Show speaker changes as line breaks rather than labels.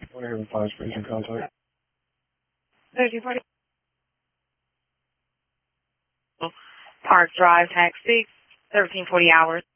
Whatever, fire station contact.
1340. Park Drive, taxi, 1340 hours.